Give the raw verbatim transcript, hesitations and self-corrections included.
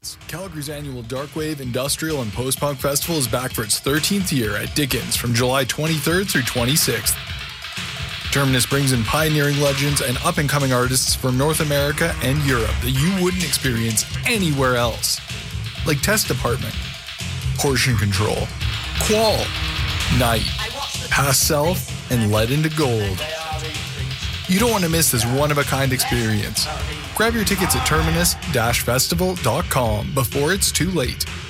Dickens. Calgary's annual Darkwave, Industrial, and Post-Punk Festival is back for its thirteenth year at Dickens from July twenty-third through twenty-sixth. Terminus brings in pioneering legends and up-and-coming artists from North America and Europe that you wouldn't experience anywhere else. Like Test Department, Portion Control, Qual, Night, Past Self, and Led into Gold. You don't want to miss this one-of-a-kind experience. Grab your tickets at terminus dash festival dot com before it's too late.